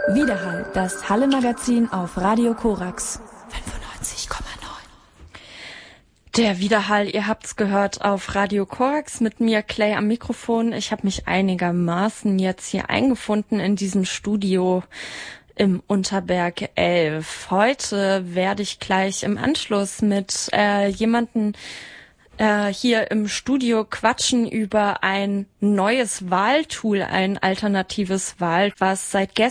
Widerhall, das Halle-Magazin auf Radio Korax 95,9. Der Widerhall, ihr habt's gehört, auf Radio Korax mit mir, Clay, am Mikrofon. Ich habe mich einigermaßen jetzt hier eingefunden in diesem Studio im Unterberg 11. Heute werde ich gleich im Anschluss mit jemanden hier im Studio quatschen über ein neues Wahltool, ein alternatives Wahl, was seit